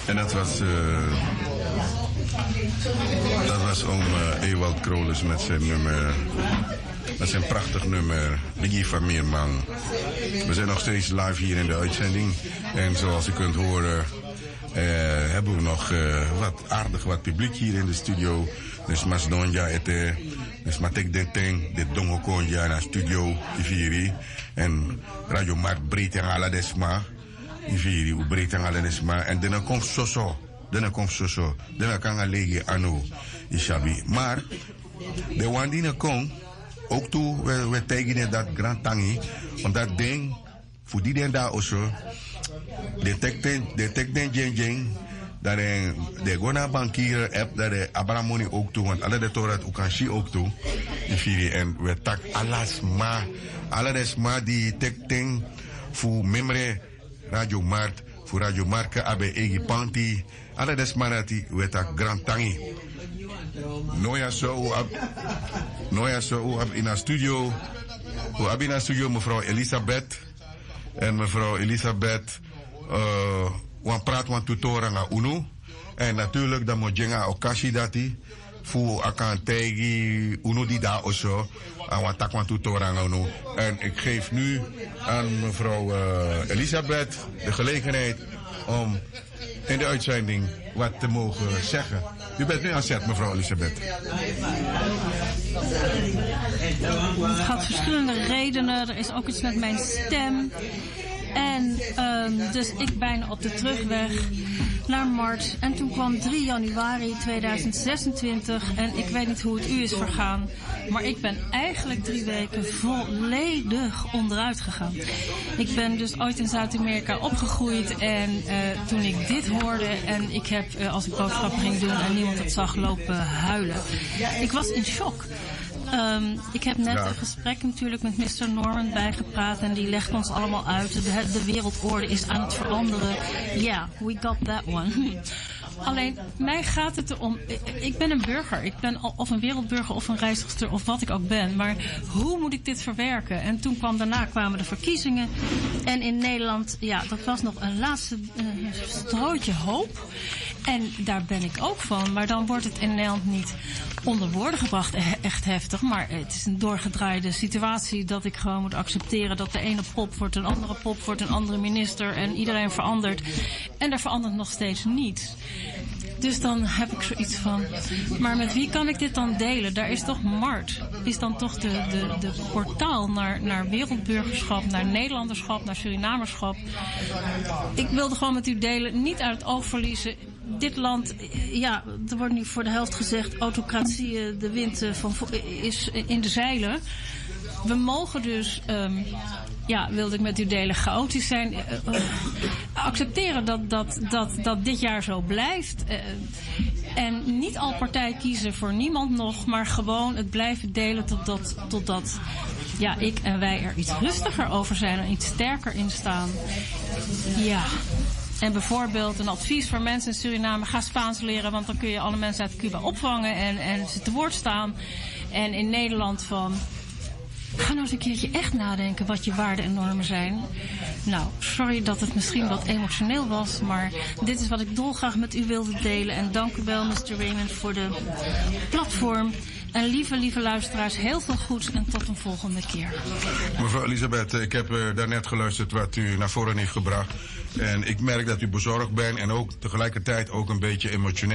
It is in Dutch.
En dat was oom Ewald Krolus met zijn nummer. Dat is een prachtig nummer, Biggie van Meerman. We zijn nog steeds live hier in de uitzending. En zoals u kunt horen, hebben we nog wat publiek hier in de studio. Dus Masdonja ete, dus Matek Denteng, de Dongokonja naar studio Iviri. En Radio Mark breed en Aladesma. Iviri, u breed en Aladesma. En dan komt Soso. Dan kan alleen Anu Ishabi. Maar de Wandine kon ook toe we tekenen dat Grand Tangi. Omdat ding, voor die den daar also, de tekenen jeng. Dat de gona bankier app dat de Abramoni ook toe, want alle de torat Ukanshi ook toe. En we tak alasma die tekten voor memre Radio Mart, voor Radio Marke abe egi panti, alle desmanati we tak Grand Tangi. Noya zo in de studio. We hebben in de studio mevrouw Elisabeth. En mevrouw Elisabeth wan praat wan tutora nga UNO. En natuurlijk dan moet je gaan okashi dati. Voor akan tegi UNO die daar also. En wan tak wan tutora nga UNO. En ik geef nu aan mevrouw Elisabeth de gelegenheid om in de uitzending wat te mogen zeggen. U bent nu aan zet, mevrouw Elisabeth. Het had verschillende redenen. Er is ook iets met mijn stem. En dus ik bijna op de terugweg naar Mart. En toen kwam 3 januari 2026. En ik weet niet hoe het u is vergaan. Maar ik ben eigenlijk 3 weken volledig onderuit gegaan. Ik ben dus ooit in Zuid-Amerika opgegroeid. En toen ik dit hoorde en ik heb als ik boodschappen ging doen en niemand het zag lopen huilen. Ik was in shock. Ik heb net een gesprek natuurlijk met Mr. Norman bijgepraat en die legt ons allemaal uit. De wereldorde is aan het veranderen. Ja, we got that one. Alleen, mij gaat het erom. Ik ben een burger. Ik ben of een wereldburger of een reizigster of wat ik ook ben. Maar hoe moet ik dit verwerken? En toen daarna kwamen de verkiezingen. En in Nederland, ja, dat was nog een laatste strootje hoop. En daar ben ik ook van. Maar dan wordt het in Nederland niet onder woorden gebracht echt heftig. Maar het is een doorgedraaide situatie dat ik gewoon moet accepteren dat de ene pop wordt een andere pop, wordt een andere minister en iedereen verandert. En er verandert nog steeds niets. Dus dan heb ik zoiets van, maar met wie kan ik dit dan delen? Daar is toch Mart. Is dan toch de portaal naar wereldburgerschap, naar Nederlanderschap, naar Surinamerschap. Ik wilde gewoon met u delen, niet uit het oog verliezen. Dit land, ja, er wordt nu voor de helft gezegd, autocratie, de wind is in de zeilen. We mogen dus, wilde ik met u delen, chaotisch zijn. Accepteren dat dit jaar zo blijft. En niet al partij kiezen voor niemand nog, maar gewoon het blijven delen totdat ik en wij er iets rustiger over zijn en iets sterker in staan. Ja. En bijvoorbeeld een advies voor mensen in Suriname, ga Spaans leren, want dan kun je alle mensen uit Cuba opvangen en ze te woord staan. En in Nederland ga nou eens een keertje echt nadenken wat je waarden en normen zijn. Nou, sorry dat het misschien wat emotioneel was, maar dit is wat ik dolgraag met u wilde delen. En dank u wel, Mr. Raymond, voor de platform. En lieve luisteraars, heel veel goeds en tot een volgende keer. Mevrouw Elisabeth, ik heb daarnet geluisterd wat u naar voren heeft gebracht. En ik merk dat u bezorgd bent en ook tegelijkertijd ook een beetje emotioneel.